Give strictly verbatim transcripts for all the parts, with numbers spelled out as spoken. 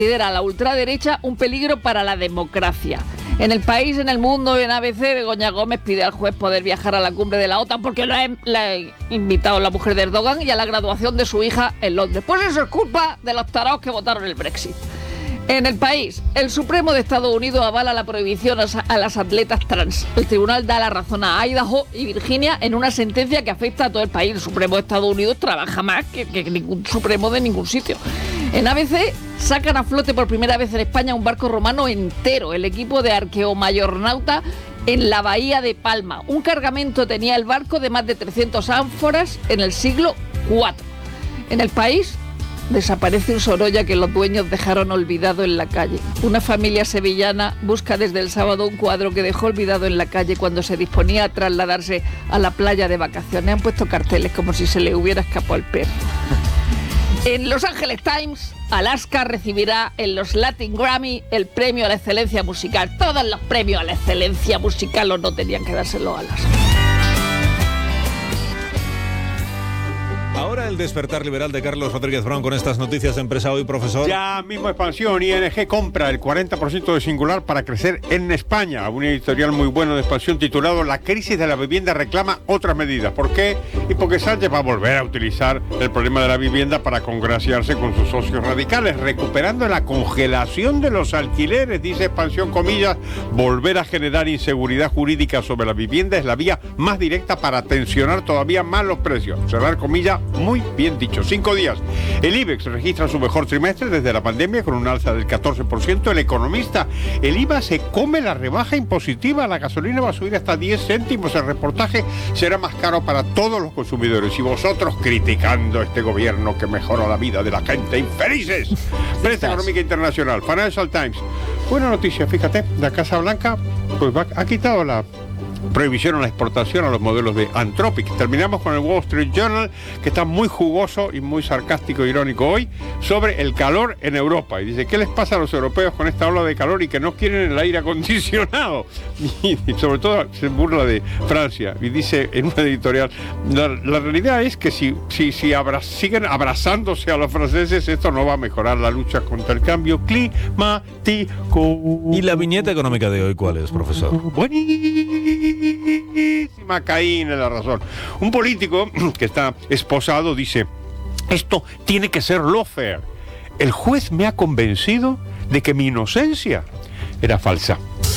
considera a la ultraderecha un peligro para la democracia. En El País, en El Mundo y en A B C, Begoña Gómez pide al juez poder viajar a la cumbre de la OTAN porque lo ha, la ha invitado la mujer de Erdogan y a la graduación de su hija en Londres. Pues eso es culpa de los taraos que votaron el Brexit. En El País, el Supremo de Estados Unidos avala la prohibición a las atletas trans. El tribunal da la razón a Idaho y Virginia en una sentencia que afecta a todo el país. El Supremo de Estados Unidos trabaja más que, que ningún Supremo de ningún sitio. En A B C sacan a flote por primera vez en España un barco romano entero, el equipo de Arqueomayornauta en la bahía de Palma. Un cargamento tenía el barco de más de trescientas ánforas en el siglo cuarto. En El País desaparece un Sorolla que los dueños dejaron olvidado en la calle. Una familia sevillana busca desde el sábado un cuadro que dejó olvidado en la calle cuando se disponía a trasladarse a la playa de vacaciones. Han puesto carteles como si se le hubiera escapado el perro. En Los Angeles Times, Alaska recibirá en los Latin Grammy el premio a la excelencia musical. Todos los premios a la excelencia musical los no tenían que dárselo a Alaska. Ahora el despertar liberal de Carlos Rodríguez Brown con estas noticias de Empresa Hoy, profesor. Ya mismo expansión. I N G compra el cuarenta por ciento de Singular para crecer en España. Un editorial muy bueno de expansión titulado La crisis de la vivienda reclama otras medidas. ¿Por qué? Y porque Sánchez va a volver a utilizar el problema de la vivienda para congraciarse con sus socios radicales, recuperando la congelación de los alquileres, dice expansión comillas. Volver a generar inseguridad jurídica sobre la vivienda es la vía más directa para tensionar todavía más los precios. Cerrar comillas. Muy bien dicho, cinco días. El IBEX registra su mejor trimestre desde la pandemia con un alza del catorce por ciento. El Economista, el I V A se come la rebaja impositiva. La gasolina va a subir hasta diez céntimos. El reportaje será más caro para todos los consumidores. Y vosotros criticando a este gobierno que mejora la vida de la gente. ¡Infelices! Prensa Económica Internacional, Financial Times. Buena noticia, fíjate, la Casa Blanca pues va, ha quitado la prohibición a la exportación a los modelos de Anthropic. Terminamos con el Wall Street Journal, que está muy jugoso y muy sarcástico e irónico hoy, sobre el calor en Europa. Y dice, ¿qué les pasa a los europeos con esta ola de calor y que no quieren el aire acondicionado? Y, y sobre todo se burla de Francia. Y dice en una editorial, la, la realidad es que si, si, si abra, siguen abrazándose a los franceses, esto no va a mejorar la lucha contra el cambio climático. ¿Y la viñeta económica de hoy cuál es, profesor? Buenísimo. Caín en la razón. Un político que está esposado dice, esto tiene que ser lawfare. El juez me ha convencido de que mi inocencia era falsa.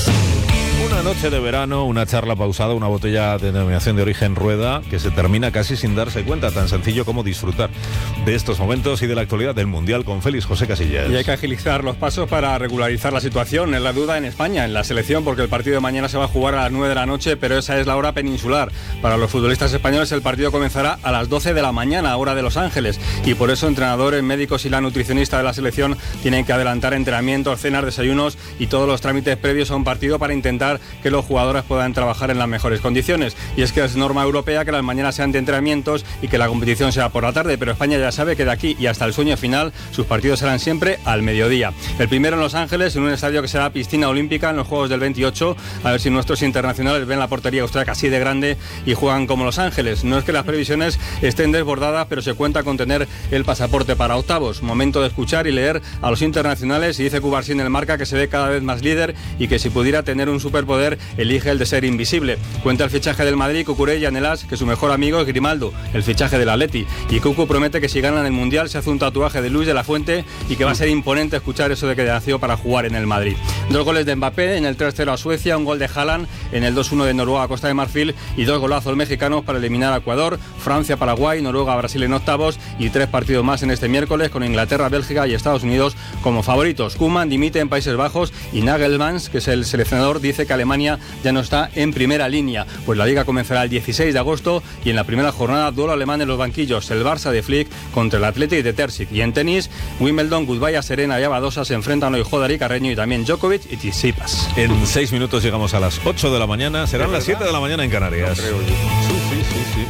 Una noche de verano, una charla pausada, una botella de denominación de origen Rueda que se termina casi sin darse cuenta, tan sencillo como disfrutar de estos momentos y de la actualidad del Mundial con Félix José Casillas. Y hay que agilizar los pasos para regularizar la situación. Es la duda en España, en la selección, porque el partido de mañana se va a jugar a las nueve de la noche, pero esa es la hora peninsular. Para los futbolistas españoles el partido comenzará a las doce de la mañana, hora de Los Ángeles, y por eso entrenadores, médicos y la nutricionista de la selección tienen que adelantar entrenamientos, cenas, desayunos y todos los trámites previos a un partido para intentar que los jugadores puedan trabajar en las mejores condiciones. Y es que es norma europea que las mañanas sean de entrenamientos y que la competición sea por la tarde, pero España ya sabe que de aquí y hasta el sueño final sus partidos serán siempre al mediodía. El primero en Los Ángeles, en un estadio que será piscina olímpica en los Juegos del veintiocho, a ver si nuestros internacionales ven la portería austríaca así de grande y juegan como Los Ángeles. No es que las previsiones estén desbordadas, pero se cuenta con tener el pasaporte para octavos. Momento de escuchar y leer a los internacionales, y dice Cubarsí en el Marca que se ve cada vez más líder y que si pudiera tener un superpoder elige el de ser invisible. Cuenta el fichaje del Madrid, Cucurella en el As, que su mejor amigo es Grimaldo, el fichaje del Atleti, y Cucu promete que si ganan el Mundial se hace un tatuaje de Luis de la Fuente y que va a ser imponente escuchar eso de que nació para jugar en el Madrid. Dos goles de Mbappé en el tres cero a Suecia, un gol de Haaland en el dos uno de Noruega a Costa de Marfil y dos golazos mexicanos para eliminar a Ecuador, Francia, Paraguay, Noruega, Brasil en octavos y tres partidos más en este miércoles con Inglaterra, Bélgica y Estados Unidos como favoritos. Koeman dimite en Países Bajos y Nagelsmann, que es el seleccionador, dice que Alemania ya no está en primera línea, pues la liga comenzará el dieciséis de agosto y en la primera jornada duelo alemán en los banquillos, el Barça de Flick contra el Athletic de Terzic. Y en tenis, Wimbledon, Goodbye a Serena y a Badosa se enfrentan hoy Joder y Carreño y también Djokovic y Tsitsipas. En seis minutos llegamos a las ocho de la mañana, serán las siete de la mañana en Canarias. No creo yo. Sí, sí, sí, sí.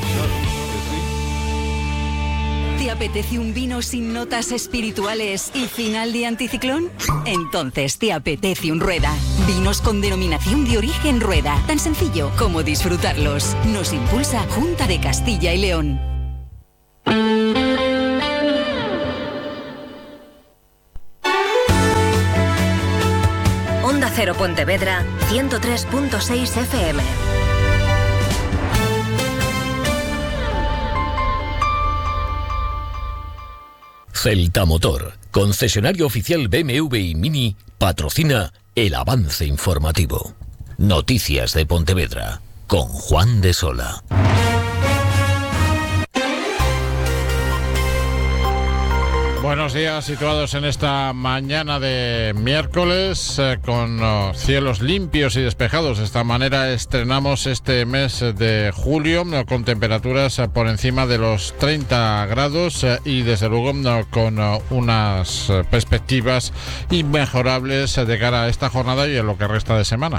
¿Te apetece un vino sin notas espirituales y final de anticiclón? Entonces te apetece un Rueda. Vinos con denominación de origen Rueda. Tan sencillo como disfrutarlos. Nos impulsa Junta de Castilla y León. Cero Pontevedra, ciento tres punto seis F M. Celta Motor, concesionario oficial B M W y Mini, patrocina el avance informativo. Noticias de Pontevedra, con Juan de Sola. Buenos días, situados en esta mañana de miércoles eh, con oh, cielos limpios y despejados. De esta manera estrenamos este mes de julio eh, con temperaturas eh, por encima de los treinta grados eh, y desde luego eh, con eh, unas eh, perspectivas inmejorables eh, de cara a esta jornada y en lo que resta de semana.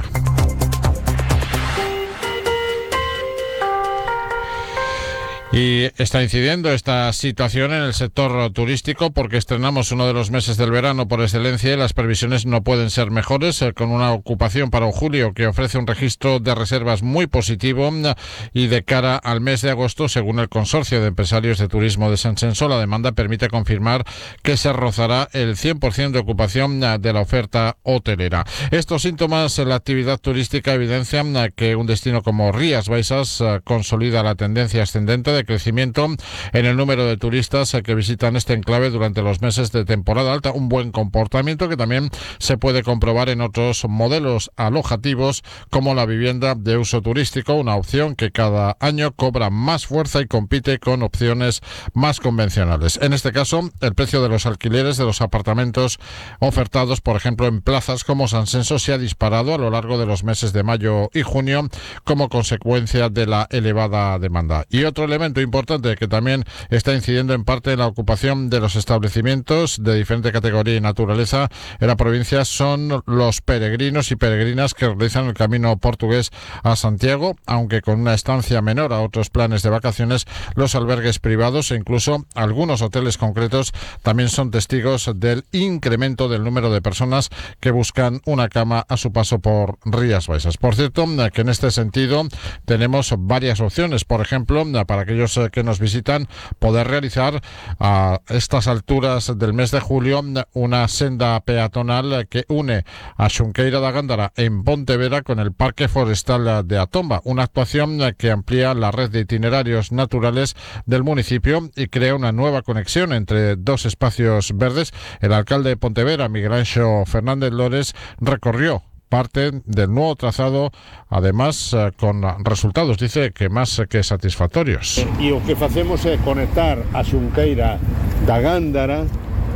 Y está incidiendo esta situación en el sector turístico porque estrenamos uno de los meses del verano por excelencia y las previsiones no pueden ser mejores, eh, con una ocupación para un julio que ofrece un registro de reservas muy positivo y de cara al mes de agosto, según el Consorcio de Empresarios de Turismo de Sanxenxo, la demanda permite confirmar que se rozará el cien por ciento de ocupación de la oferta hotelera. Estos síntomas en la actividad turística evidencian que un destino como Rías Baixas consolida la tendencia ascendente de crecimiento en el número de turistas que visitan este enclave durante los meses de temporada alta, un buen comportamiento que también se puede comprobar en otros modelos alojativos como la vivienda de uso turístico, una opción que cada año cobra más fuerza y compite con opciones más convencionales. En este caso, el precio de los alquileres de los apartamentos ofertados, por ejemplo, en plazas como Sanxenxo, se ha disparado a lo largo de los meses de mayo y junio como consecuencia de la elevada demanda. Y otro elemento importante que también está incidiendo en parte en la ocupación de los establecimientos de diferente categoría y naturaleza en la provincia son los peregrinos y peregrinas que realizan el camino portugués a Santiago, aunque con una estancia menor a otros planes de vacaciones. Los albergues privados e incluso algunos hoteles concretos también son testigos del incremento del número de personas que buscan una cama a su paso por Rías Baixas. Por cierto, que en este sentido tenemos varias opciones, por ejemplo, para aquellos que nos visitan, poder realizar a estas alturas del mes de julio una senda peatonal que une a Xunqueira da Gándara en Pontevedra con el Parque Forestal de Atomba, una actuación que amplía la red de itinerarios naturales del municipio y crea una nueva conexión entre dos espacios verdes. El alcalde de Pontevedra, Miguel Anxo Fernández Lores, recorrió parte del nuevo trazado, además eh, con resultados, dice, que más que satisfactorios. E o que facemos é conectar a Xunqueira da Gándara,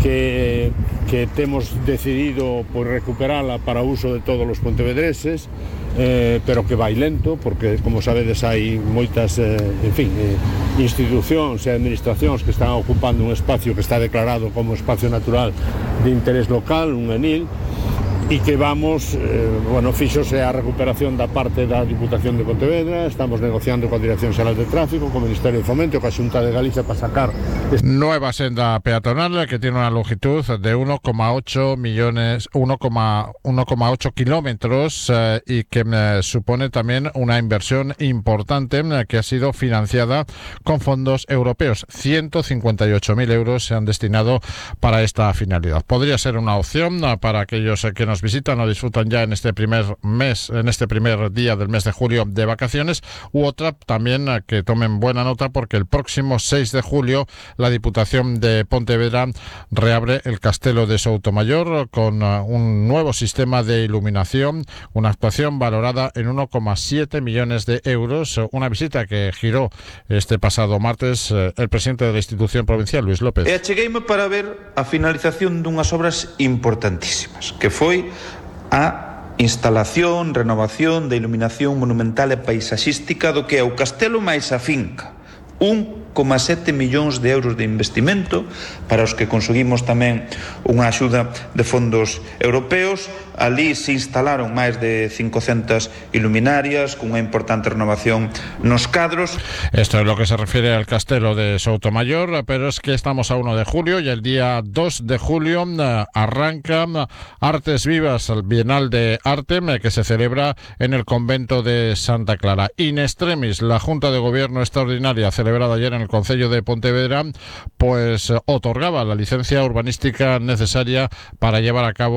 que, que temos decidido por recuperala para uso de todos os pontevedreses, eh, pero que vai lento, porque, como sabedes, hai moitas eh, en fin, eh, institucións e administracións que están ocupando un espacio que está declarado como espacio natural de interés local, un ENIL, e que vamos, eh, bueno, fíxose a recuperación da parte da Diputación de Pontevedra. Estamos negociando coa Dirección Xeral de Tráfico, co Ministerio de Fomento, coa Xunta de Galicia para sacar este... Nueva senda peatonal que tiene una longitud de uno coma ocho millones, uno coma ocho kilómetros eh, y que eh, supone también una inversión importante eh, que ha sido financiada con fondos europeos. ciento cincuenta y ocho mil euros se han destinado para esta finalidad. Podría ser una opción eh, para aquellos eh, que nos visitan o disfrutan ya en este primer mes, en este primer día del mes de julio de vacaciones, u otra también eh, que tomen buena nota, porque el próximo seis de julio la Diputación de Pontevedra reabre el Castelo de Soutomayor con uh, un nuevo sistema de iluminación, una actuación valorada en uno coma siete millones de euros, una visita que giró este pasado martes uh, el presidente de la institución provincial, Luis López. E achegueime para ver a finalización dunhas obras importantísimas, que foi a instalación, renovación da iluminación monumental e paisaxística do que é o castelo máis a finca. un coma sete millóns de euros de investimento para os que conseguimos tamén unha axuda de fondos europeos. Alí se instalaron máis de cincocentas iluminarias con unha importante renovación nos cadros. Esto es lo que se refiere al Castelo de Soutomayor, pero es que estamos a uno de julio y el día dos de julio arranca Artes Vivas, el Bienal de Arte que se celebra en el convento de Santa Clara. In extremis, la Junta de Gobierno Extraordinaria celebrada ayer en el Concello de Pontevedra pues otorgaba la licencia urbanística necesaria para llevar a cabo